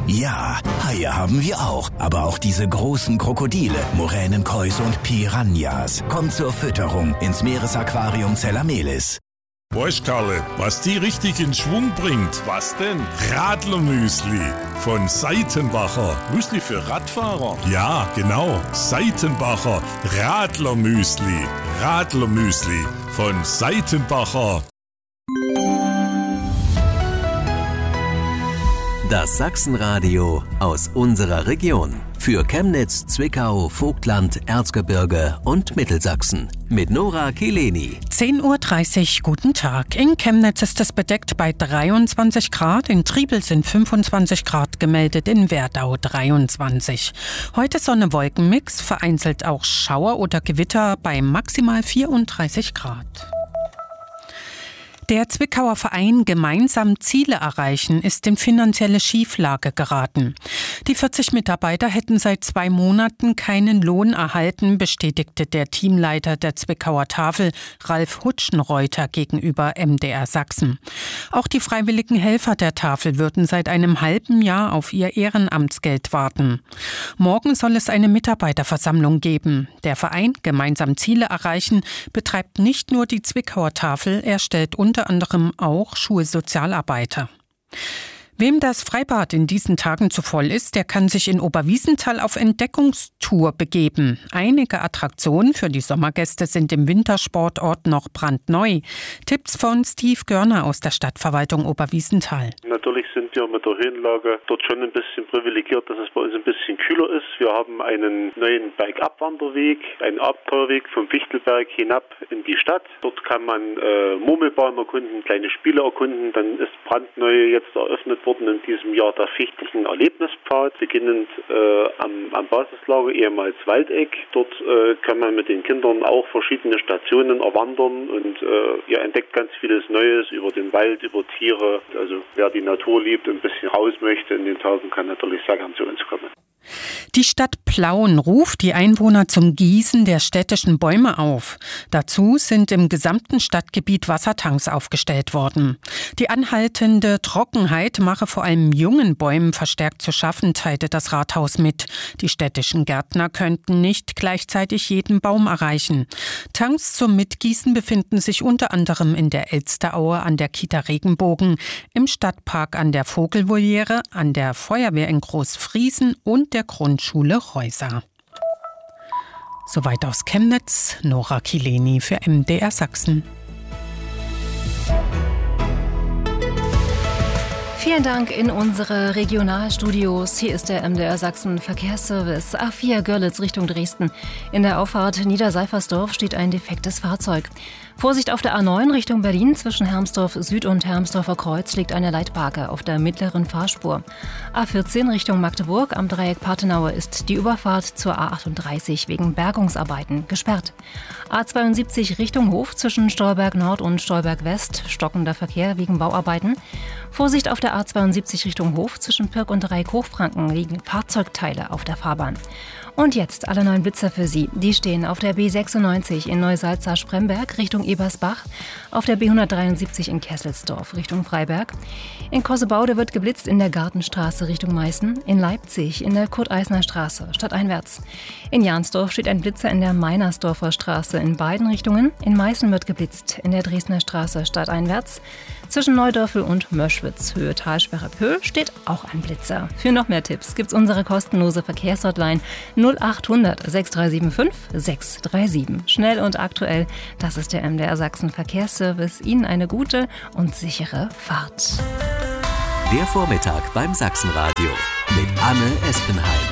Ja, Haie haben wir auch. Aber auch diese großen Krokodile, Moränenkäuse und Piranhas. Kommt zur Fütterung ins Meeresaquarium Zellamelis. Weißt Karle, was die richtig in Schwung bringt? Was denn? Radlermüsli von Seitenbacher. Müsli für Radfahrer? Ja, genau. Seitenbacher Radlermüsli. Radlermüsli von Seitenbacher. Das Sachsenradio aus unserer Region. Für Chemnitz, Zwickau, Vogtland, Erzgebirge und Mittelsachsen. Mit Nora Kileni. 10:30 Uhr, guten Tag. In Chemnitz ist es bedeckt bei 23 Grad. In Triebel sind 25 Grad gemeldet, in Werdau 23. Heute Sonne-Wolken-Mix, vereinzelt auch Schauer oder Gewitter bei maximal 34 Grad. Der Zwickauer Verein Gemeinsam Ziele erreichen ist in finanzielle Schieflage geraten. Die 40 Mitarbeiter hätten seit 2 Monaten keinen Lohn erhalten, bestätigte der Teamleiter der Zwickauer Tafel, Ralf Hutschenreuter, gegenüber MDR Sachsen. Auch die freiwilligen Helfer der Tafel würden seit einem halben Jahr auf ihr Ehrenamtsgeld warten. Morgen soll es eine Mitarbeiterversammlung geben. Der Verein Gemeinsam Ziele erreichen betreibt nicht nur die Zwickauer Tafel, er stellt unter anderem auch Schulsozialarbeiter. Wem das Freibad in diesen Tagen zu voll ist, der kann sich in Oberwiesenthal auf Entdeckungstour begeben. Einige Attraktionen für die Sommergäste sind im Wintersportort noch brandneu. Tipps von Steve Görner aus der Stadtverwaltung Oberwiesenthal. Natürlich sind wir mit der Höhenlage dort schon ein bisschen privilegiert, dass es bei uns ein bisschen kühler ist. Wir haben einen neuen Bergabwanderweg, einen Abenteuerweg vom Wichtelberg hinab in die Stadt. Dort kann man Murmelbahn erkunden, kleine Spiele erkunden. Dann ist brandneu jetzt eröffnet worden in diesem Jahr der Fichtlichen Erlebnispfad, beginnend am Basislager, ehemals Waldeck. Dort kann man mit den Kindern auch verschiedene Stationen erwandern und ihr entdeckt ganz vieles Neues über den Wald, über Tiere. Also wer die Natur liebt und ein bisschen raus möchte in den Tagen, kann natürlich sehr gern zu uns kommen. Die Stadt Plauen ruft die Einwohner zum Gießen der städtischen Bäume auf. Dazu sind im gesamten Stadtgebiet Wassertanks aufgestellt worden. Die anhaltende Trockenheit mache vor allem jungen Bäumen verstärkt zu schaffen, teilte das Rathaus mit. Die städtischen Gärtner könnten nicht gleichzeitig jeden Baum erreichen. Tanks zum Mitgießen befinden sich unter anderem in der Elsteraue an der Kita Regenbogen, im Stadtpark an der Vogelvoliere, an der Feuerwehr in Großfriesen und der Grundschule Reuser. Soweit aus Chemnitz, Nora Kileni für MDR Sachsen. Vielen Dank in unsere Regionalstudios. Hier ist der MDR Sachsen Verkehrsservice. A4 Görlitz Richtung Dresden. In der Auffahrt Niederseifersdorf steht ein defektes Fahrzeug. Vorsicht auf der A9 Richtung Berlin. Zwischen Hermsdorf Süd und Hermsdorfer Kreuz liegt eine Leitbarke auf der mittleren Fahrspur. A14 Richtung Magdeburg am Dreieck Parthenaue ist die Überfahrt zur A38 wegen Bergungsarbeiten gesperrt. A72 Richtung Hof zwischen Stolberg Nord und Stolberg West stockender Verkehr wegen Bauarbeiten. Vorsicht auf der A72 Richtung Hof zwischen Pirk und Dreieck Hochfranken liegen Fahrzeugteile auf der Fahrbahn. Und jetzt alle neuen Blitzer für Sie. Die stehen auf der B96 in Neusalza-Spremberg Richtung Ebersbach, auf der B173 in Kesselsdorf Richtung Freiberg. In Kossebaude wird geblitzt in der Gartenstraße Richtung Meißen, in Leipzig in der Kurt-Eisner-Straße stadteinwärts. In Jansdorf steht ein Blitzer in der Meinersdorfer Straße in beiden Richtungen. In Meißen wird geblitzt in der Dresdner Straße stadteinwärts. Zwischen Neudörfel und Möschwitz, Höhe Talsperre Pö, steht auch ein Blitzer. Für noch mehr Tipps gibt's unsere kostenlose Verkehrshotline 0800 6375 637. Schnell und aktuell, das ist der MDR Sachsen Verkehrsservice. Ihnen eine gute und sichere Fahrt. Der Vormittag beim Sachsenradio mit Anne Espenheim.